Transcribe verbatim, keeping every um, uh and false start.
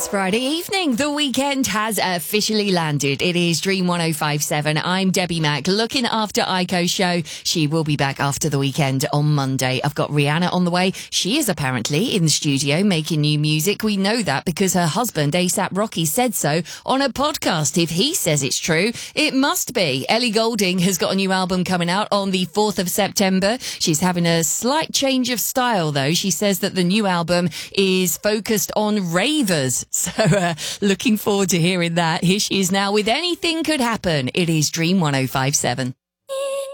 It's Friday evening. The weekend has officially landed. It is Dream one oh five seven. I'm Debbie Mack, looking after Aiko's show. She will be back after the weekend on Monday. I've got Rihanna on the way. She is apparently in the studio making new music. We know that because her husband, ASAP Rocky, said so on a podcast. If he says it's true, it must be. Ellie Goulding has got a new album coming out on the fourth of September. She's having a slight change of style, though. She says that the new album is focused on ravers. So uh, looking forward to hearing that. Here she is now with Anything Could Happen. It is Dream one oh five seven.